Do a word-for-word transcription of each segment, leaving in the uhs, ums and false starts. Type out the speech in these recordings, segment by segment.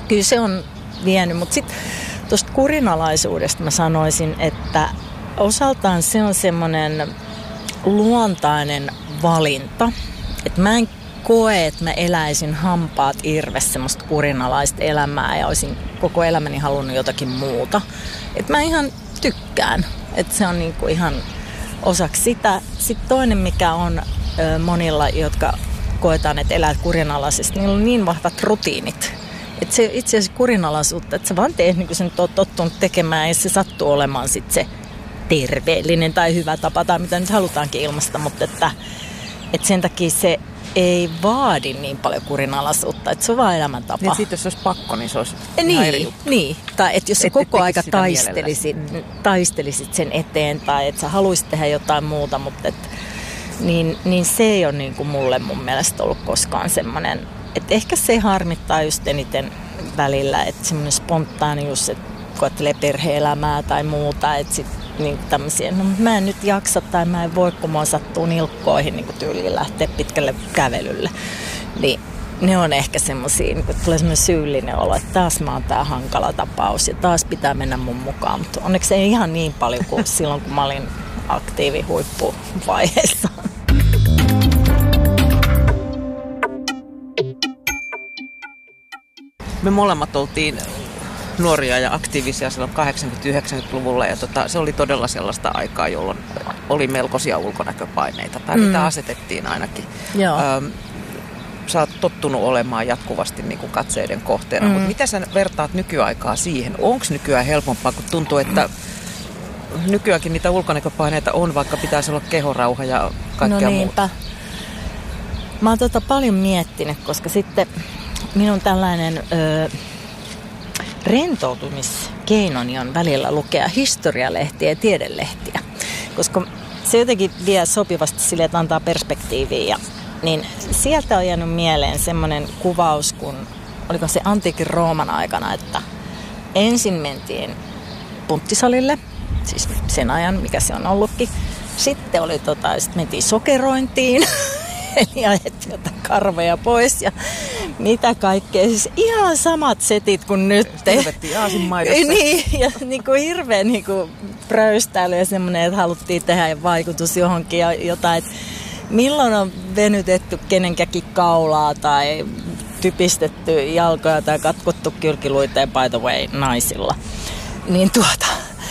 kyllä se on vienyt, mutta sitten tuosta kurinalaisuudesta mä sanoisin, että osaltaan se on semmoinen luontainen valinta, että mä en koe, että mä eläisin hampaat irves semmoista kurinalaista elämää ja olisin koko elämäni halunnut jotakin muuta. Että mä ihan tykkään, että se on niinku ihan osaksi sitä. Sitten toinen, mikä on ö, monilla, jotka koetaan, että elää kurinalaisesti, niillä on niin vahvat rutiinit. Että se itse asiassa kurinalaisuutta, että sä vaan teet niin kuin sä nyt oot tottunut tekemään ja se sattuu olemaan sitten se terveellinen tai hyvä tapa tai mitä nyt halutaankin ilmaista, mutta että, että sen takia se ei vaadi niin paljon kurinalaisuutta, että se on vaan elämäntapa. Ja sitten jos olisi pakko, niin se olisi niin, ihan eri juttu. Niin, tai että jos sä Et koko aika sitä taistelisit, taistelisit sen eteen tai että sä haluaisit tehdä jotain muuta, mutta et, niin, niin se ei ole niin kuin mulle mun mielestä ollut koskaan semmoinen, että ehkä se harmittaa just eniten välillä, että semmoinen spontaanius, että koettelee perhe-elämää tai muuta, että sitten niin tämmöisiä, no mä en nyt jaksa tai mä en voi, kun mua sattuu nilkkoihin niin tyyliin lähteä pitkälle kävelylle. Niin ne on ehkä semmosia, niin tulee semmoinen syyllinen olo, että taas mä oon tää hankala tapaus ja taas pitää mennä mun mukaan. Mutta onneksi ei ihan niin paljon kuin silloin, kun mä olin aktiivihuippuvaiheessa. Me molemmat oltiin nuoria ja aktiivisia silloin kahdeksankymmentä-yhdeksänkymmentäluvulla ja tota, se oli todella sellaista aikaa, jolloin oli melkoisia ulkonäköpaineita, tai mm. mitä asetettiin ainakin. Ähm, sä oot tottunut olemaan jatkuvasti niin kuin katseiden kohteena, mm. mutta mitä sä vertaat nykyaikaa siihen? Onko nykyään helpompaa, kun tuntuu, että nykyäänkin niitä ulkonäköpaineita on, vaikka pitäisi olla kehorauha ja kaikkea no niinpä. muuta? Mä oon tota paljon miettinyt, koska sitten minun tällainen Öö, rentoutumiskeinoni on välillä lukea historialehtiä ja tiedelehtiä, koska se jotenkin vie sopivasti sille, että antaa perspektiiviä. Ja, niin sieltä on jäänyt mieleen semmoinen kuvaus, kun oliko se antiikin Rooman aikana, että ensin mentiin punttisalille, siis sen ajan, mikä se on ollutkin. Sitten oli tota, sit mentiin sokerointiin. Eli ajettiin jotain karvoja pois ja mitä kaikkea. Siis ihan samat setit kuin nyt. Hirvettiin aasinmaidossa. Niin, ja niin kuin hirveän niin kuin pröystäily ja semmoinen, että haluttiin tehdä vaikutus johonkin ja jotain. Että milloin on venytetty kenenkäkin kaulaa tai typistetty jalkoja tai katkottu kylkiluiteen by the way naisilla. Niin tuota,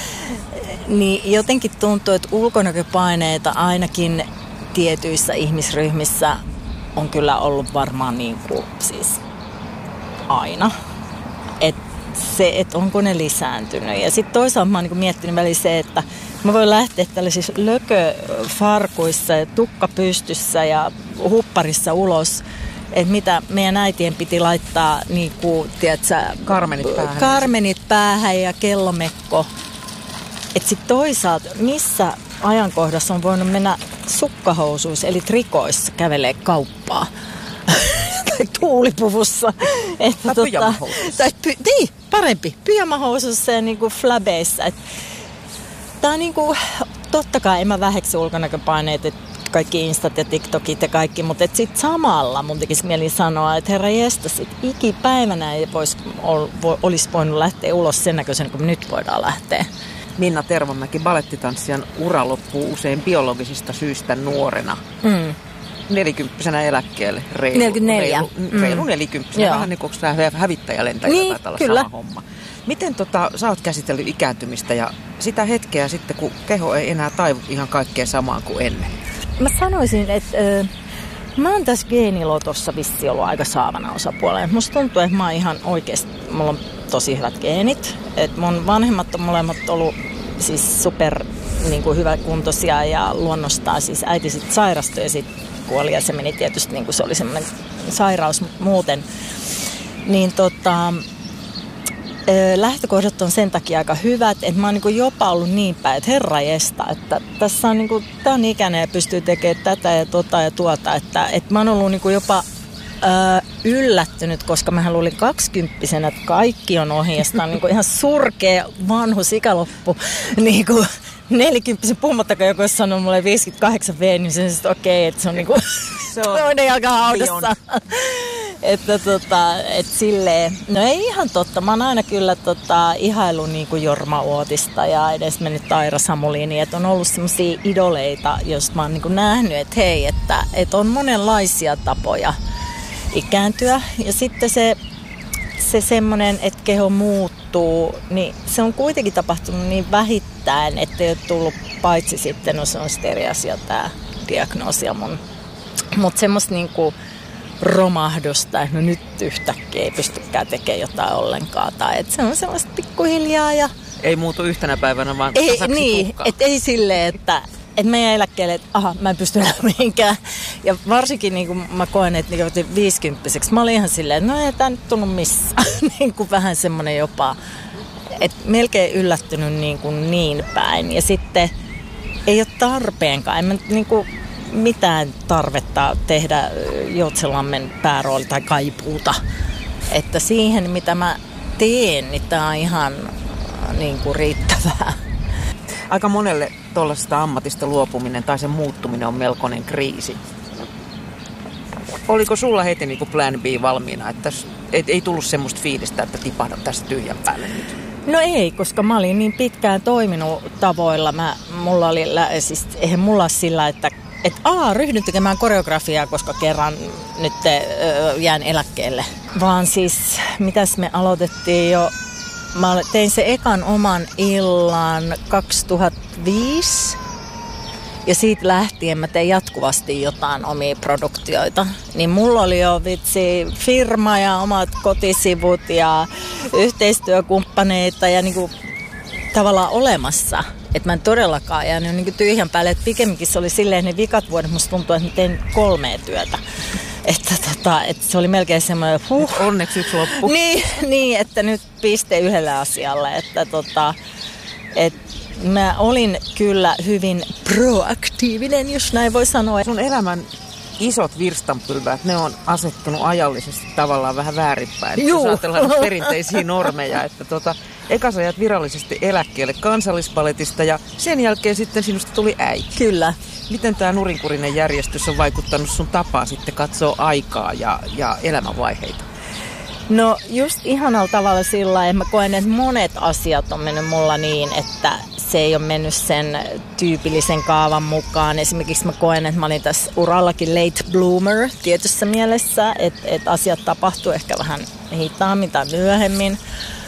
niin jotenkin tuntuu, että ulkonäköpaineita ainakin tietyissä ihmisryhmissä on kyllä ollut varmaan niin kuin siis aina. Että se, että onko ne lisääntynyt. Ja sitten toisaalta mä oon niin miettinyt väliin se, että mä voin lähteä tällaisissa lököfarkuissa ja tukka pystyssä ja hupparissa ulos. Että mitä meidän äitien piti laittaa niin kuin, tiedätkö, karmenit päähän. Karmenit päähän ja kellomekko. Että sitten toisaalta, missä ajankohdassa on voinut mennä sukkahousuissa, eli trikoissa kävelee kauppaa. Tai tuulipuvussa. Että tai tota, pyjamahousussa. Tai py, niin, parempi. Pyjamahousussa ja niinku flabeissa. Tämä on niinku, totta kai en mä väheksy ulkonäköpaineet, että kaikki Instat ja TikTokit ja kaikki, mutta sitten samalla mun tekisi mieli sanoa, että herra jestas, että ikipäivänä ei vois, ol, vo, olisi voinut lähteä ulos sen näköisen, kun nyt voidaan lähteä. Minna Tervamäki, balettitanssijan ura loppuu usein biologisista syistä nuorena. Mm. Nelikymppisenä eläkkeelle. Reilu, neljäkymmentäneljä. Reilu, reilu mm. nelikymppisenä. Joo. Vähän niin kuin hävittäjälentäjä niin, taitaa olla kyllä. sama homma. Miten tota, sä oot käsitellyt ikääntymistä ja sitä hetkeä sitten, kun keho ei enää taivu ihan kaikkeen samaan kuin ennen? Mä sanoisin, että ö, mä oon tässä geenilotossa vissi ollut aika saavana osapuolella. Musta tuntuu, että mä oon ihan oikeasti, mulla on tosi hyvät geenit. Et mun vanhemmat on molemmat ollut siis super niin kuin hyväkuntoisia ja luonnostaan siis äiti sitten sairastui ja sitten kuoli ja se meni tietysti niin kuin se oli semmoinen sairaus muuten. Niin tota, lähtökohdat on sen takia aika hyvät, että mä oon niin jopa ollut niin päin, että herra jesta, että tässä on niin kuin, tää on ikäinen ja pystyy tekemään tätä ja tota ja tuota, että, että mä oon ollut niin jopa ää, yllättynyt, koska mähän luulin kaksikymppisenä, että kaikki on ohi ja sitä on niin kuin ihan surkea vanhus ikäloppu, niin kuin nelikymppisen puhumattakaan joku olisi sanonut mulle viisikymmentäkahdeksan vuotias, niin se on okei, okay, että se on niin kuin se on toinen jalka haudassa. että tota, et silleen, no ei ihan totta. Mä oon aina kyllä tota, ihaillut niinku Jorma Uotista ja edes mennyt Taira Samuliini, että on ollut semmosia idoleita, joista mä oon niinku nähnyt, että hei, että et on monenlaisia tapoja ikääntyä. Ja sitten se, se semmoinen, että keho muuttuu, niin se on kuitenkin tapahtunut niin vähittäin, että ei ole tullut paitsi sitten, no se on steriasia tää diagnoosi ja mun. Mutta semmoista niinku romahdusta, että no nyt yhtäkkiä ei pystykään tekemään jotain ollenkaan. Tai että se on semmoista pikkuhiljaa ja... Ei muutu yhtenä päivänä, vaan ei, tasaksi niin, tukkaa. että ei silleen, että et meidän eläkkeelle, että aha, mä en pysty enää mihinkään. Ja varsinkin niin kuin mä koen, että niin viisikymppiseksi mä olin ihan silleen, että no ei tää nyt tunnu missään. niin kuin vähän semmoinen jopa, että melkein yllättynyt niin, kuin niin päin. Ja sitten ei ole tarpeenkaan. En mä niin kuin mitään tarvetta tehdä Joutsenlammen päärooli tai kaipuuta. Että siihen, mitä mä teen, niin tää on ihan niin kuin riittävää. Aika monelle tuollaisesta ammatista luopuminen tai sen muuttuminen on melkoinen kriisi. Oliko sulla heti niin kuin plan B valmiina, että et, ei tullut semmoista fiilistä, että tipahdat tästä tyhjän päälle nyt? No ei, koska mä olin niin pitkään toiminut tavoilla. Mä, mulla oli, siis eihän mulla sillä, että et aa, ryhdyn tekemään koreografiaa, koska kerran nyt ö, jään eläkkeelle. Vaan siis, mitäs me aloitettiin jo, mä tein se ekan oman illan kaksituhattaviisi. Ja siitä lähtien mä tein jatkuvasti jotain omia produktioita. Niin mulla oli jo vitsi firma ja omat kotisivut ja yhteistyökumppaneita ja niinku tavallaan olemassa. Että mä en todellakaan jäänyt niinku tyhjän päälle. Et pikemminkin se oli silleen, ne vikat vuodet musta tuntui, että mä tein kolmea työtä. Että tota, et se oli melkein semmoinen, huh. Onneksi yksi loppu. niin, niin, että nyt piste yhdelle asialle. Että tota, et mä olin kyllä hyvin proaktiivinen, jos näin voi sanoa. Sun elämän isot virstanpylväät, ne on asettunut ajallisesti tavallaan vähän väärinpäin. Jos ajatellaan perinteisiä normeja, että tota, eka sä jäät virallisesti eläkkeelle Kansallisballetista ja sen jälkeen sitten sinusta tuli äiti. Kyllä. Miten tämä nurinkurinen järjestys on vaikuttanut sun tapaa sitten katsoa aikaa ja, ja elämänvaiheita? No just ihanalla tavalla sillä, että mä koen, että monet asiat on mennyt mulla niin, että se ei ole mennyt sen tyypillisen kaavan mukaan. Esimerkiksi mä koen, että mä olin tässä urallakin late bloomer tietyssä mielessä, että, että asiat tapahtuu ehkä vähän hitaammin tai myöhemmin.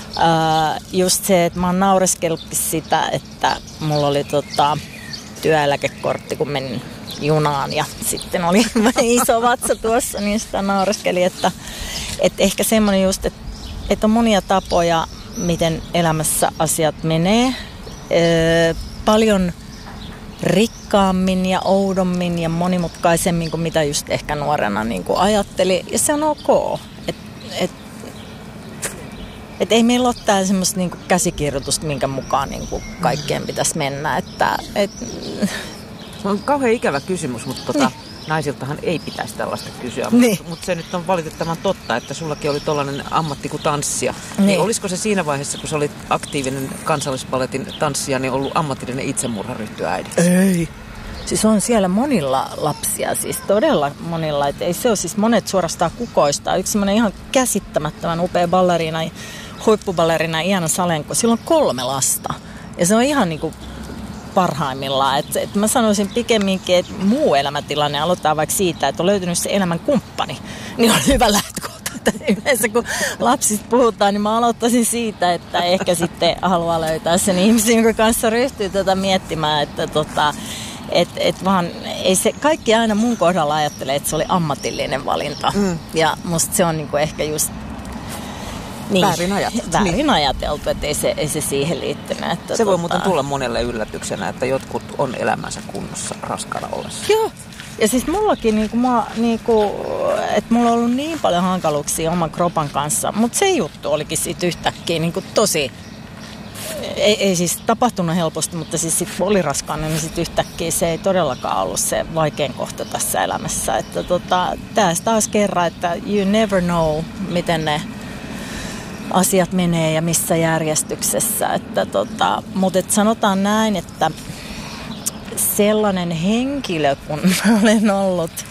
Uh, just se, että mä oon naureskellutkin sitä, että mulla oli tota, työeläkekortti, kun menin junaan ja sitten oli iso vatsa tuossa, niin sitä naureskeli, että, että ehkä semmoinen just, että, että on monia tapoja, miten elämässä asiat menee. Öö, paljon rikkaammin ja oudommin ja monimutkaisemmin kuin mitä just ehkä nuorena niin kuin ajatteli. Ja se on ok. Et, et, et ei meillä ole täällä semmoista niin kuin käsikirjoitusta, minkä mukaan niin kuin kaikkeen pitäisi mennä. Että, et... Se on kauhean ikävä kysymys, mutta tota, niin. Naisiltahan ei pitäisi tällaista kysyä. Niin. Mutta mut se nyt on valitettavan totta, että sullakin oli tollainen ammatti kuin tanssija. Niin. Niin olisiko se siinä vaiheessa, kun sä olit aktiivinen Kansallisballetin tanssija, niin ollut ammatillinen itsemurha ryhtyä äidiksi? Ei. Siis on siellä monilla lapsia, siis todella monilla. Et ei se ole siis monet suorastaan kukoistaa. Yksi semmoinen ihan käsittämättömän upea balleriina, huippuballerina Iana Salenko, sillä on kolme lasta. Ja se on ihan niinku parhaimmillaan. Et, et mä sanoisin pikemminkin, että muu elämäntilanne aloittaa vaikka siitä, että on löytynyt se elämän kumppani. Niin on hyvä lähtökohta. Yleensä kun lapsista puhutaan, niin mä aloittaisin siitä, että ehkä sitten haluaa löytää sen ihmisen, jonka kanssa ryhtyy tätä miettimään, että tota, et, et vaan ei se, kaikki aina mun kohdalla ajattelee, että se oli ammatillinen valinta. Mm. Ja musta se on niinku ehkä just niin, väärin ajateltu. Väärin niin. ajateltu, että ei se, ei se siihen liittynyt. Että se voi tota... muuten tulla monelle yllätyksenä, että jotkut on elämänsä kunnossa raskaana ollessa. Joo. Ja siis mullakin, niinku, mä, niinku, että mulla on ollut niin paljon hankaluuksia oman kropan kanssa, mutta se juttu olikin siitä yhtäkkiä niinku tosi, ei, ei siis tapahtunut helposti, mutta siis sit oli raskaana, niin sit yhtäkkiä se ei todellakaan ollut se vaikein kohta tässä elämässä. Että tota, tässä taas kerran, että you never know, miten ne asiat menee ja missä järjestyksessä. Että tota, mutta et sanotaan näin, että sellainen henkilö, kun olen ollut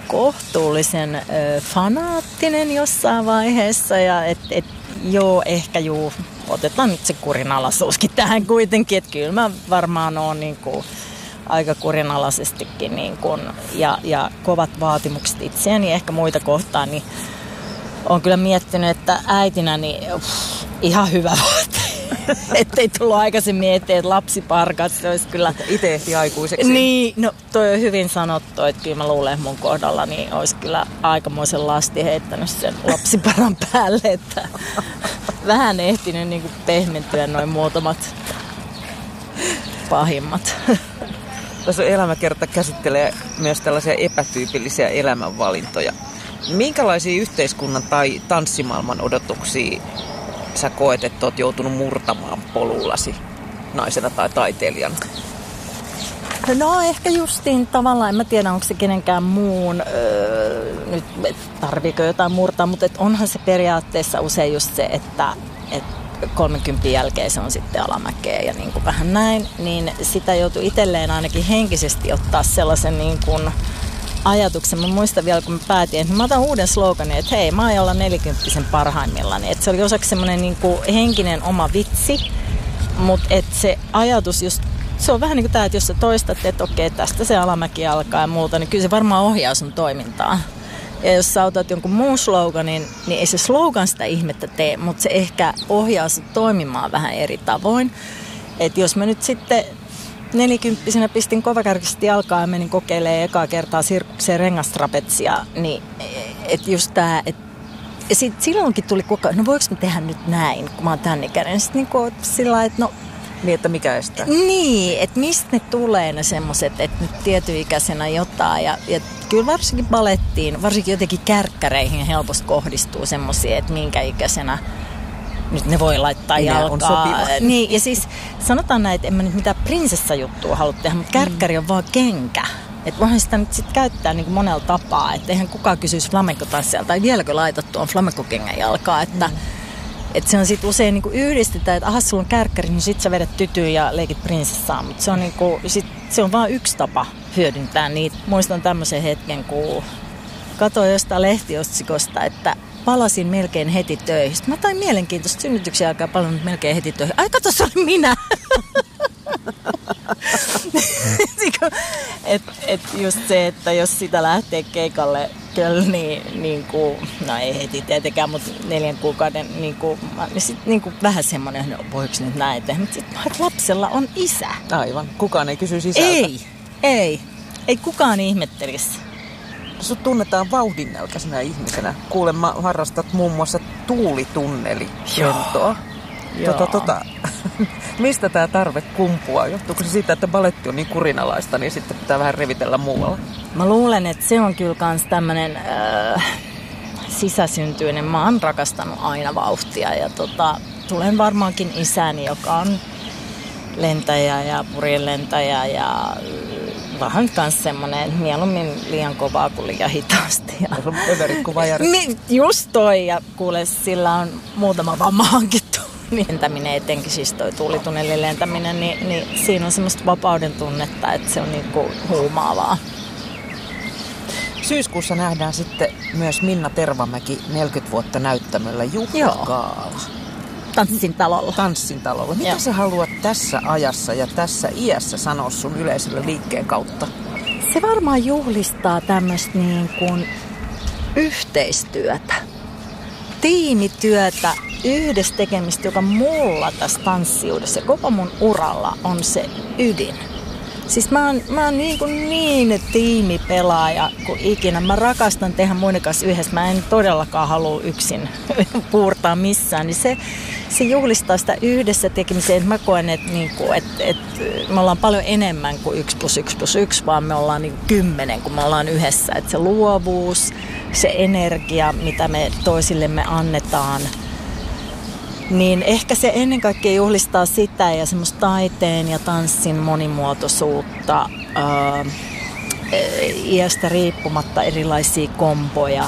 kohtuullisen ö, fanaattinen jossain vaiheessa ja et, et, joo, ehkä juu, otetaan nyt se kurinalaisuuskin tähän kuitenkin, että kyllä mä varmaan oon niin kuin aika kurinalaisestikin niin kuin, ja, ja kovat vaatimukset itseäni ehkä muita kohtaan, niin olen kyllä miettinyt, että äitinä niin uff, ihan hyvä vaati. Että ei tullut aikaisemmin eteen, että lapsiparkat, se olisi kyllä... Itse ehti aikuiseksi. Niin, no toi on hyvin sanottu, että kyllä mä luulen mun kohdalla, niin olisi kyllä aikamoisen lasti heittänyt sen lapsiparan päälle, että vähän ehtinyt niin kuin pehmentyä noin muutamat pahimmat. Tässä elämäkerta käsittelee myös tällaisia epätyypillisiä elämänvalintoja. Minkälaisia yhteiskunnan tai tanssimaailman odotuksia sä koet, että oot joutunut murtamaan polullasi naisena tai taiteilijana? No ehkä justiin tavallaan, en mä tiedä onko se kenenkään muun, öö, nyt tarviiko jotain murtaa, mutta et onhan se periaatteessa usein just se, että et kolmenkymmenen jälkeen se on sitten alamäkeä ja niin kuin vähän näin, niin sitä joutuu itselleen ainakin henkisesti ottaa sellaisen niin kuin ajatuksen. Mä muistan vielä, kun mä päätin, että mä otan uuden sloganin, että hei, mä oon olla nelikymppisen parhaimmillani. Että se oli osaksi semmoinen niin kuin henkinen oma vitsi, mutta että se ajatus just, se on vähän niin kuin tämä, että jos sä toistat, että okei, tästä se alamäki alkaa ja muuta, niin kyllä se varmaan ohjaa sun toimintaa. Ja jos sä otat jonkun muun sloganin, niin ei se slogan sitä ihmettä tee, mutta se ehkä ohjaa sut toimimaan vähän eri tavoin. Että jos mä nyt sitten nelikymppisenä pistin kovakärkisesti jalkaa ja menin kokeilemaan ekaa kertaa sirkukseen rengastrapetsia, niin et just tää, et sit silloinkin tuli koko ajan, no voiko mä tehdä nyt näin, kun mä oon tän ikäinen. Sitten niinku sillä lailla, että no... Niin, että mikä estää? Niin, että mistä ne tulee ne semmoset, että nyt tietyikäisenä jotain. Ja, ja kyllä varsinkin balettiin, varsinkin jotenkin kärkkäreihin helposti kohdistuu semmosia, että minkä ikäisenä nyt ne voi laittaa Minä jalkaa. Niin, ja siis sanotaan näin, että en mä nyt mitään prinsessajuttua halua tehdä, mutta kärkkäri on vaan kenkä. Että voihan sitä nyt sit käyttää niin kuin monella tapaa. Että eihän kukaan kysyisi flamenco-tanssijalta, tai vieläkö laitat tuon flamenco-kengän jalkaa. Että mm. et se on sitten usein niin kuin yhdistetään, että aha, sulla on kärkkäri, niin sit sä vedät tytyyn ja leikit prinsessaa. Mutta se on, niin kuin, sit, se on vaan yksi tapa hyödyntää niitä. Muistan tämmöisen hetken, kun katsoin jostain lehtiotsikosta, että palasin melkein heti töihin. Sitten mä tain mielenkiintoista synnytyksen aikaa palannut melkein heti töihin. Ai kato, se oli minä! et, et just se, että jos sitä lähtee keikalle kyllä, niin, niin kuin, no ei heti tietenkään, mutta neljän kuukauden niin kuin, niin sit, niin kuin vähän semmoinen, no voiko nyt näin tehdä, mutta sitten lapsella on isä. Aivan, kukaan ei kysyisi isältä. Ei, ei, ei kukaan ihmettelisi. Sut tunnetaan vauhdinnälkäisenä ihmisenä. Kuulemma harrastat muun muassa tuulitunnelikentoa. Tota, tota, mistä tämä tarve kumpuaa? Johtuuko se siitä, että baletti on niin kurinalaista, niin sitten pitää vähän revitellä muualla? Mä luulen, että se on kyllä kans tämmönen äh, sisäsyntyinen. Mä oon rakastanut aina vauhtia ja tota, tulen varmaankin isäni, joka on lentäjä ja purjelentäjä ja vähän kans semmonen mieluummin liian kovaa kuin liian hitaasti. Ja just toi, ja kuule, sillä on muutama vamma hankittu. Lentäminen etenkin, siis toi tuulitunnelin lentäminen, niin, niin siinä on semmoista vapauden tunnetta, että se on niinku huumaavaa. Syyskuussa nähdään sitten myös Minna Tervamäki neljäkymmentä vuotta näyttämöllä juhlakaala. Tanssin talolla. Tanssin talolla. Mitä Joo. sä haluat tässä ajassa ja tässä iässä sanoa sun yleisölle liikkeen kautta? Se varmaan juhlistaa tämmöistä niin kuin yhteistyötä, tiimityötä, yhdessä tekemistä, joka mulla tässä tanssiudessa ja koko mun uralla on se ydin. Siis mä oon, mä oon niin, kuin niin tiimipelaaja kuin ikinä. Mä rakastan tehdä muiden kanssa yhdessä. Mä en todellakaan halua yksin puurtaa missään. Niin se, se juhlistaa sitä yhdessä tekemiseen. Mä koen, että niinku, et, et, me ollaan paljon enemmän kuin yksi plus yksi plus yksi, vaan me ollaan niinku kymmenen, kun me ollaan yhdessä. Et se luovuus, se energia, mitä me toisillemme annetaan, niin ehkä se ennen kaikkea juhlistaa sitä ja semmoista taiteen ja tanssin monimuotoisuutta, ää, iästä riippumatta erilaisia komboja.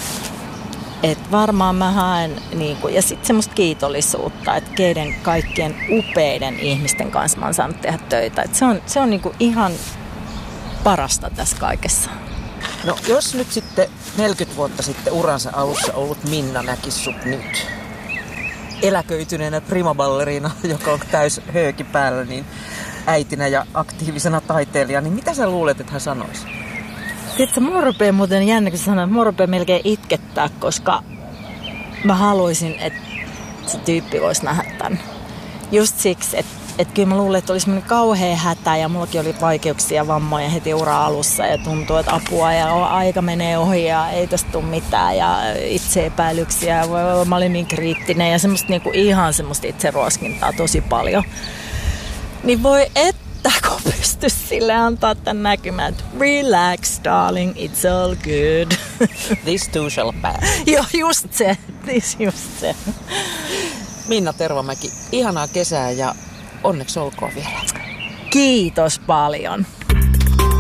Et varmaan mä haen, niinku, ja sitten semmoista kiitollisuutta, että keiden kaikkien upeiden ihmisten kanssa mä oon saanut tehdä töitä. Et se on, se on niinku ihan parasta tässä kaikessa. No jos nyt sitten neljäkymmentä vuotta sitten uransa alussa ollut Minna näkisi sut nyt eläköityneenä primaballerina, joka on täys hööki päällä, niin äitinä ja aktiivisena taiteilijana, niin mitä sä luulet, että hän sanoisi? Tiedätkö, mua rupeaa muuten jännä, kun sanoin, että mua rupeaa melkein itkettää, koska mä haluaisin, että se tyyppi voisi nähdä tämän. Just siksi, että, että kyllä mä luulen, että oli semmoinen kauhea hätä ja mullakin oli vaikeuksia ja vammoja heti ura alussa ja tuntuu, että apua ja aika menee ohi ja ei tästä tule mitään ja itseepäilyksiä. Mä olin niin kriittinen ja semmoista niinku ihan semmoista itseruoskintaa tosi paljon. Niin voi että, kun pystyisi sille antaa tämän näkymään, että relax darling, it's all good. This too shall pass. Joo, just se. This just se. Minna Tervamäki, ihanaa kesää ja onneksi olkoon vielä. Kiitos paljon.